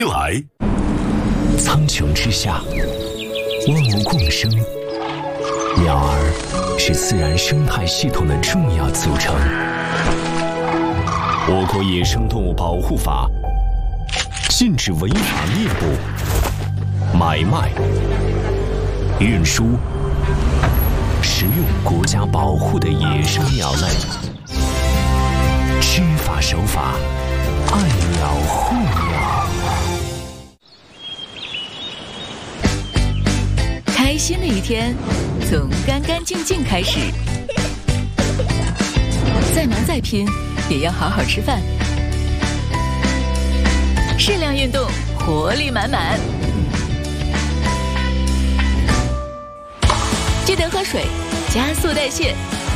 来，苍穹之下，万物共生，鸟儿是自然生态系统的重要组成。我国野生动物保护法禁止违法猎捕、买卖、运输、食用国家保护的野生鸟类。知法守法，爱鸟护鸟。 开心的一天，从干干净净开始。再忙再拼，也要好好吃饭。适量运动，活力满满。记得喝水，加速代谢。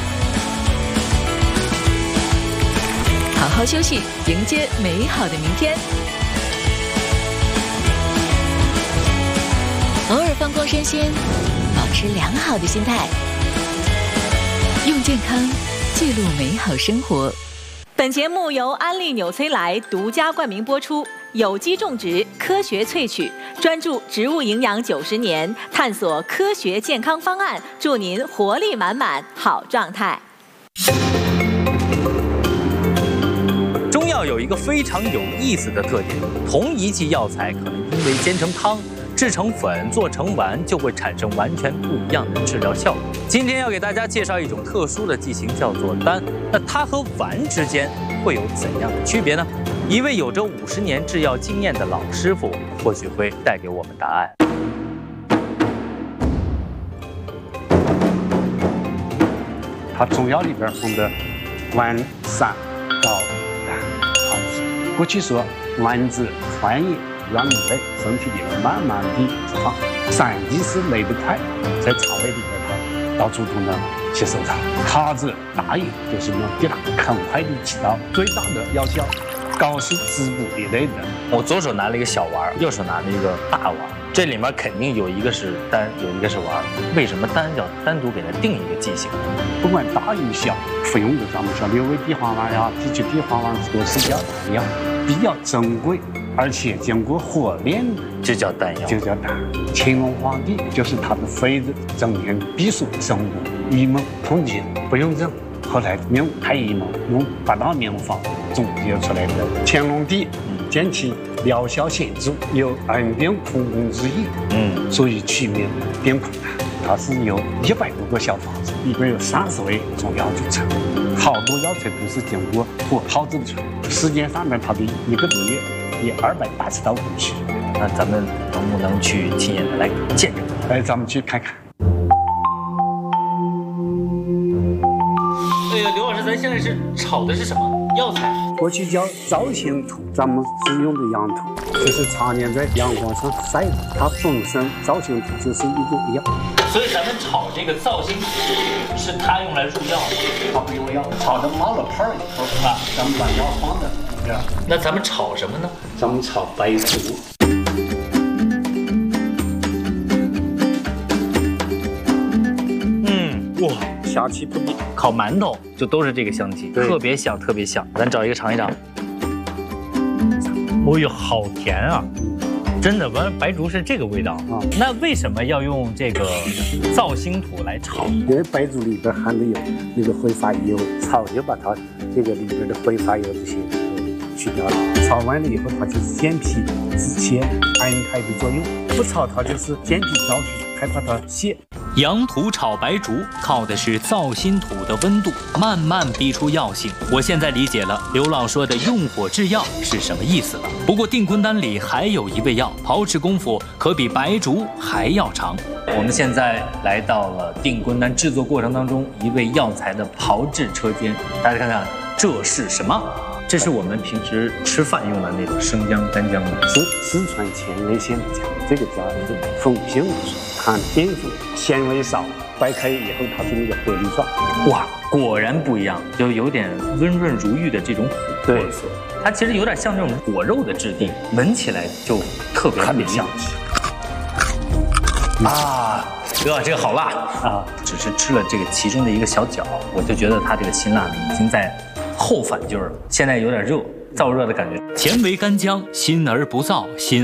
好好休息，迎接美好的明天。偶尔放空身心，保持良好的心态，用健康记录美好生活。 本节目由安利纽崔莱独家冠名播出，有机种植，科学萃取，专注植物营养90年，探索科学健康方案，祝您活力满满，好状态。 中药有一个非常有意思的特点，同一剂药材可能因为煎成汤、制成粉、做成丸，就会产生完全不一样的治疗效果。今天要给大家介绍一种特殊的剂型，叫做丹。那它和丸之间会有怎样的区别呢？一位有着50年制药经验的老师傅，或许会带给我们答案。 它中药里边分的丸、散、膏、丹、汤剂。过去说丸子传液，让你在身体里面慢慢的释放；散剂是来得快，在肠胃里边它到处都能吸收它。卡子大液就是能滴答很快的起到最大的药效。膏是滋补一类的。 我左手拿了一个小丸，右手拿了一个大丸，这里面肯定有一个是丹，有一个是丸。为什么丹要单独给它定一个剂型？ 不管大与小，服用的咱们说六味地黄丸呀、地区地黄丸都是叫丹药，比较珍贵，而且经过火炼的就叫丹药， 就叫丹。乾隆皇帝就是他的妃子，整天避暑生活，郁闷痛经不用症。后来用太医们用8大名方总结出来的。乾隆帝见其疗效显著，有安定空宫之意，所以取名定空丹。它是由100多个小方子，里边有30味中药组成，好多药材都是经过火炮制出来。时间上面它的1个多月也280道工序。 那咱们能不能去亲眼的来见证？ 来，咱们去看看。 刘老师，咱现在是炒的是什么药材？ 过去叫造型土，咱们是用的羊土，就是常年在阳光上晒的。它本身造型土就是一种药， 所以咱们炒这个造型土是它用来入药的， 它不用药，炒的冒了泡以后啊，咱们把药放在里边。 那咱们炒什么呢？ 咱们炒白术。 哇， 香气不密。 烤馒头就都是这个香气，特别香，特别香。咱找一个尝一尝。哦呦，好甜啊！真的，白术是这个味道啊。那为什么要用这个造星土来炒？ 因为白术里边含的有那个挥发油，炒就把它这个里边的挥发油这些都去掉了。炒完了以后，它就是健脾止泻、安胎的作用。不炒它就是健脾燥湿，害怕它泻。 羊土炒白术靠的是造心土的温度，慢慢逼出药性。我现在理解了刘老说的用火制药是什么意思了。不过定坤丹里还有一味药，炮制功夫可比白术还要长。我们现在来到了定坤丹制作过程当中一味药材的炮制车间，大家看看这是什么？这是我们平时吃饭用的那种生姜、干姜的， 是四川乾源县的姜，这个叫凤性的水，含淀粉，纤维少，掰开以后它是那个颗粒状。 哇，果然不一样，就有点温润如玉的这种琥珀色。它其实有点像这种果肉的质地，闻起来就特别香啊！哥，这个好辣啊！只是吃了这个其中的一个小角，我就觉得它这个辛辣呢已经在后反劲儿了。现在有点热， 燥热的感觉。 前为干姜，心而不燥，心